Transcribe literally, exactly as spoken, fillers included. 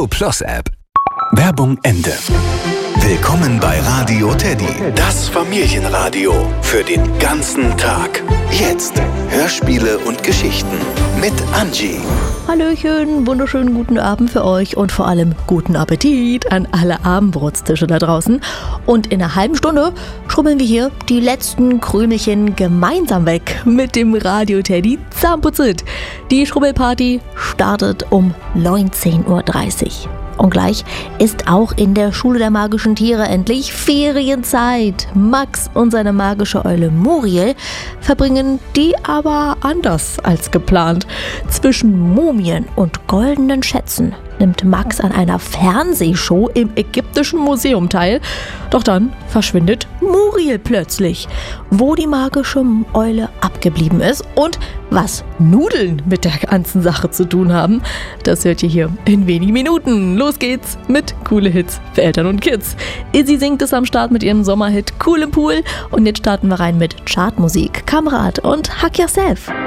Radio Plus App. Werbung Ende. Willkommen bei Radio Teddy, das Familienradio für den ganzen Tag. Jetzt Hörspiele und Geschichten mit Angie. Hallöchen, wunderschönen guten Abend für euch und vor allem guten Appetit an alle Abendbrotstische da draußen. Und in einer halben Stunde schrubbeln wir hier die letzten Krümelchen gemeinsam weg mit dem Radio Teddy Zahnputzit. Die Schrubbelparty startet um neunzehn Uhr dreißig. Und gleich ist auch in der Schule der magischen Tiere endlich Ferienzeit. Max und seine magische Eule Muriel verbringen die aber anders als geplant. Zwischen Mumien und goldenen Schätzen nimmt Max an einer Fernsehshow im Ägyptischen Museum teil. Doch dann verschwindet Muriel plötzlich. Wo die magische Eule abgeblieben ist und was Nudeln mit der ganzen Sache zu tun haben, das hört ihr hier in wenigen Minuten. Los geht's mit coole Hits für Eltern und Kids. Izzy singt es am Start mit ihrem Sommerhit Cool im Pool und jetzt starten wir rein mit Chartmusik, Kamerad und Hack Yourself.